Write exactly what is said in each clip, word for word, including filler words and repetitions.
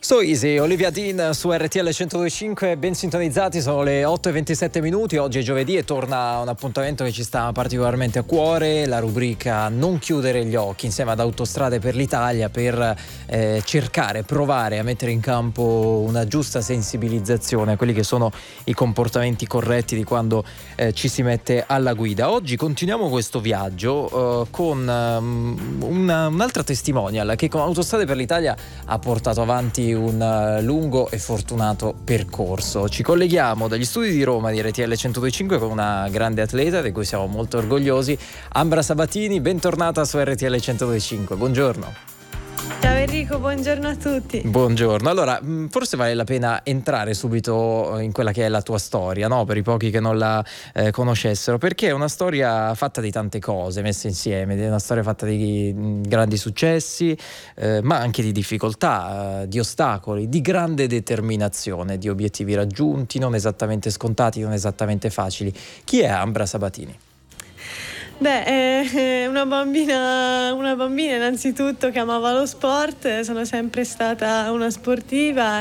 So Easy, Olivia Dean su R T L centodue e cinque, ben sintonizzati, sono le otto e ventisette minuti, oggi è giovedì e torna un appuntamento che ci sta particolarmente a cuore, la rubrica Non chiudere gli occhi insieme ad Autostrade per l'Italia per eh, cercare, provare a mettere in campo una giusta sensibilizzazione a quelli che sono i comportamenti corretti di quando eh, ci si mette alla guida. Oggi continuiamo questo viaggio eh, con um, una, un'altra testimonial che con Autostrade per l'Italia ha portato avanti un lungo e fortunato percorso. Ci colleghiamo dagli studi di Roma di R T L centodue e cinque con una grande atleta di cui siamo molto orgogliosi, Ambra Sabatini, bentornata su R T L centodue e cinque, buongiorno. Ciao Enrico, buongiorno a tutti. Buongiorno, allora forse vale la pena entrare subito in quella che è la tua storia, no? Per i pochi che non la eh, conoscessero, perché è una storia fatta di tante cose messe insieme, è una storia fatta di mh, grandi successi, eh, ma anche di difficoltà, eh, di ostacoli, di grande determinazione, di obiettivi raggiunti, non esattamente scontati, non esattamente facili. Chi è Ambra Sabatini? Beh, è una bambina, una bambina innanzitutto che amava lo sport, sono sempre stata una sportiva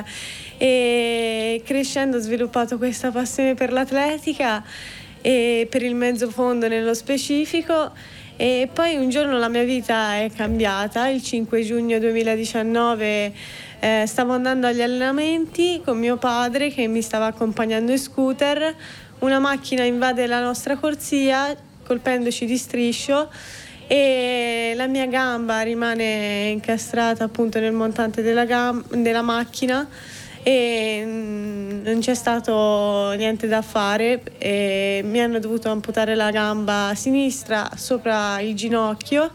e crescendo ho sviluppato questa passione per l'atletica e per il mezzo fondo nello specifico. E poi un giorno la mia vita è cambiata, il cinque giugno duemiladiciannove eh, stavo andando agli allenamenti con mio padre che mi stava accompagnando in scooter, una macchina invade la nostra corsia colpendoci di striscio e la mia gamba rimane incastrata appunto nel montante della, gam- della macchina e mm, non c'è stato niente da fare e mi hanno dovuto amputare la gamba sinistra sopra il ginocchio,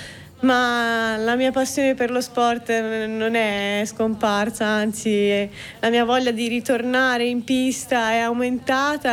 ma la mia passione per lo sport non è scomparsa, anzi la mia voglia di ritornare in pista è aumentata